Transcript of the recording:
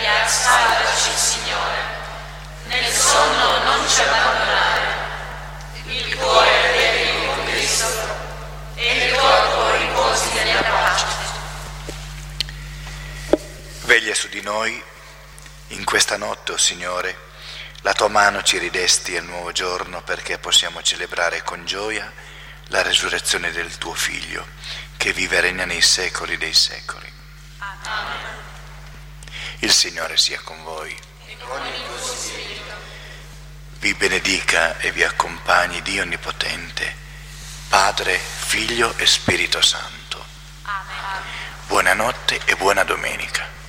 veglia, salvaci, Signore. Nel sonno non ci abbandonare. Il cuore vegli con Cristo e il corpo riposi nella pace. Veglia su di noi in questa notte, o Signore. La tua mano ci ridesti al nuovo giorno perché possiamo celebrare con gioia la resurrezione del tuo Figlio, che vive e regna nei secoli dei secoli. Amen. Il Signore sia con voi. E con il tuo spirito. Vi benedica e vi accompagni Dio Onnipotente, Padre, Figlio e Spirito Santo. Amen. Buonanotte e buona domenica.